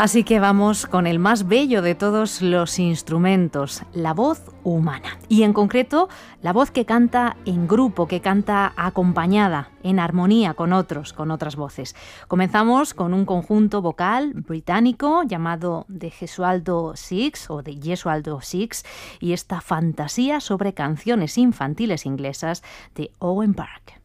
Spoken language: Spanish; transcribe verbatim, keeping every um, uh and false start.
Así que vamos con el más bello de todos los instrumentos, la voz humana. Y en concreto, la voz que canta en grupo, que canta acompañada, en armonía con otros, con otras voces. Comenzamos con un conjunto vocal británico llamado The Gesualdo Six o The Gesualdo Six y esta fantasía sobre canciones infantiles inglesas de Owen Park.